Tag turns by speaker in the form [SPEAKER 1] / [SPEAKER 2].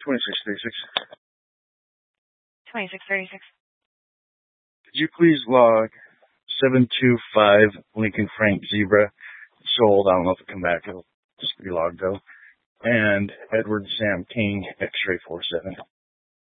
[SPEAKER 1] 2636.
[SPEAKER 2] 2636.
[SPEAKER 1] Could you please log 725 Lincoln Frank Zebra sold? I don't know if it'll come back. It'll just be logged though. And Edward Sam King X-ray 47.